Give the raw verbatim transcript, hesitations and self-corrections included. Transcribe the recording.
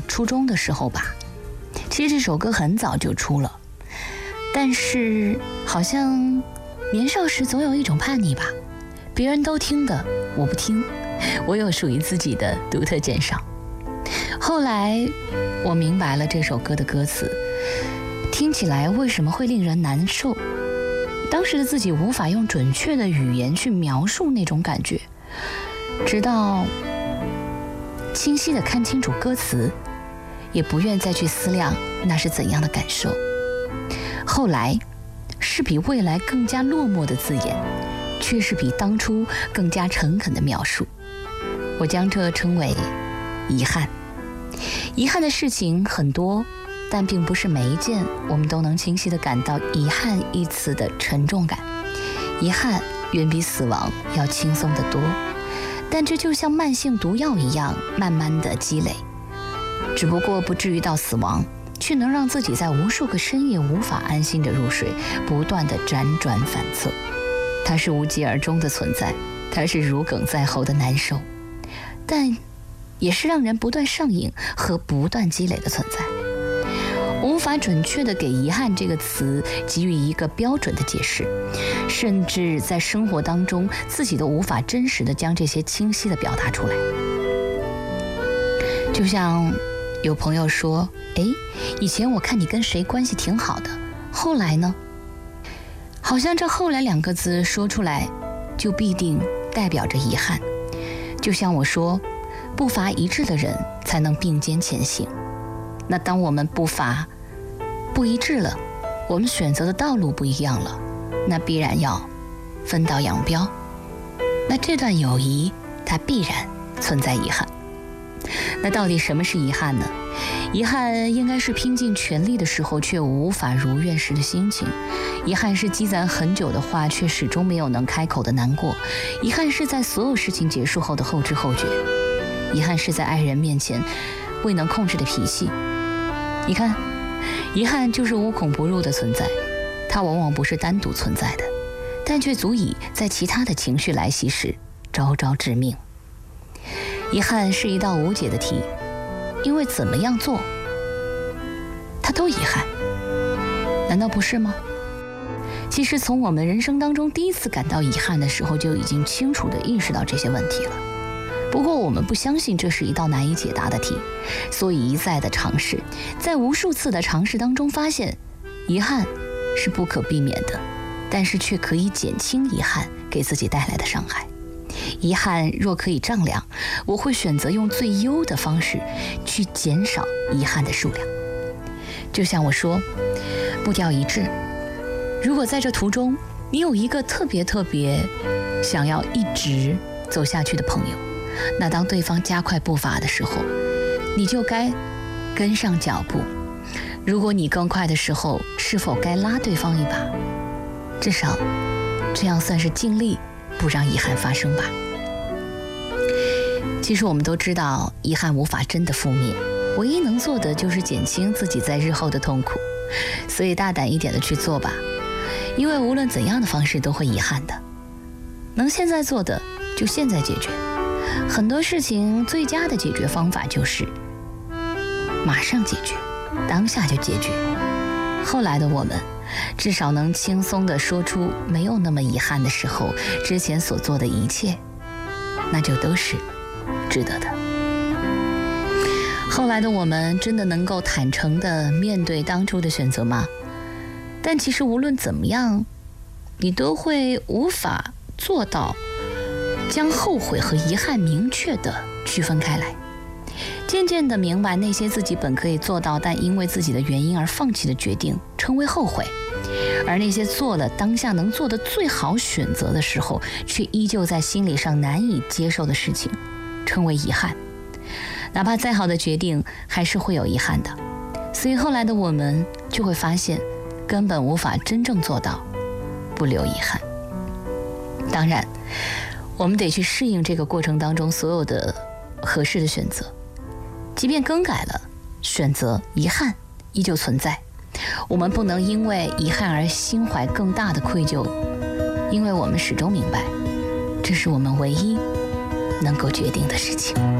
初中的时候吧。其实这首歌很早就出了，但是好像年少时总有一种叛逆吧，别人都听的我不听，我有属于自己的独特鉴赏。后来我明白了这首歌的歌词听起来为什么会令人难受，当时的自己无法用准确的语言去描述那种感觉，直到清晰地看清楚歌词，也不愿再去思量那是怎样的感受。后来是比未来更加落寞的字眼，却是比当初更加诚恳的描述。我将这称为遗憾。遗憾的事情很多，但并不是每一件我们都能清晰地感到遗憾一词的沉重感。遗憾远比死亡要轻松得多，但这就像慢性毒药一样慢慢地积累，只不过不至于到死亡，却能让自己在无数个深夜无法安心地入睡，不断地辗转反侧。它是无疾而终的存在，它是如鲠在喉的难受，但也是让人不断上瘾和不断积累的存在。我无法准确地给遗憾这个词给予一个标准的解释，甚至在生活当中自己都无法真实地将这些清晰地表达出来。就像有朋友说，诶，以前我看你跟谁关系挺好的，后来呢？好像这后来两个字说出来就必定代表着遗憾。就像我说，步伐一致的人才能并肩前行。那当我们步伐不一致了，我们选择的道路不一样了，那必然要分道扬镳。那这段友谊它必然存在遗憾。那到底什么是遗憾呢？遗憾应该是拼尽全力的时候却无法如愿时的心情，遗憾是积攒很久的话却始终没有能开口的难过，遗憾是在所有事情结束后的后知后觉，遗憾是在爱人面前未能控制的脾气。你看，遗憾就是无孔不入的存在，它往往不是单独存在的，但却足以在其他的情绪来袭时招招致命。遗憾是一道无解的题，因为怎么样做它都遗憾，难道不是吗？其实从我们人生当中第一次感到遗憾的时候，就已经清楚地意识到这些问题了。不过我们不相信这是一道难以解答的题，所以一再的尝试，在无数次的尝试当中发现，遗憾是不可避免的，但是却可以减轻遗憾给自己带来的伤害。遗憾若可以丈量，我会选择用最优的方式去减少遗憾的数量。就像我说，步调一致，如果在这途中你有一个特别特别想要一直走下去的朋友，那当对方加快步伐的时候，你就该跟上脚步。如果你更快的时候，是否该拉对方一把？至少这样算是尽力不让遗憾发生吧。其实我们都知道，遗憾无法真的覆灭，唯一能做的就是减轻自己在日后的痛苦。所以大胆一点的去做吧，因为无论怎样的方式都会遗憾的。能现在做的就现在解决，很多事情最佳的解决方法就是马上解决，当下就解决。后来的我们至少能轻松地说出没有那么遗憾的时候，之前所做的一切，那就都是值得的。后来的我们真的能够坦诚地面对当初的选择吗？但其实无论怎么样，你都会无法做到将后悔和遗憾明确地区分开来。渐渐地明白，那些自己本可以做到但因为自己的原因而放弃的决定称为后悔，而那些做了当下能做的最好选择的时候却依旧在心理上难以接受的事情称为遗憾。哪怕再好的决定还是会有遗憾的，所以后来的我们就会发现根本无法真正做到不留遗憾。当然我们得去适应这个过程当中所有的合适的选择，即便更改了，选择遗憾依旧存在。我们不能因为遗憾而心怀更大的愧疚，因为我们始终明白，这是我们唯一能够决定的事情。